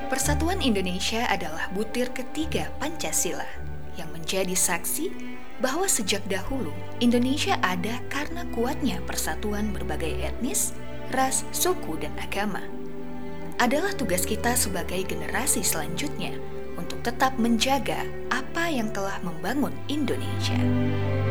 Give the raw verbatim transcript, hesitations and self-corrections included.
Persatuan Indonesia adalah butir ketiga Pancasila yang menjadi saksi bahwa sejak dahulu Indonesia ada karena kuatnya persatuan berbagai etnis, ras, suku, dan agama. Adalah tugas kita sebagai generasi selanjutnya untuk tetap menjaga apa yang telah membangun Indonesia.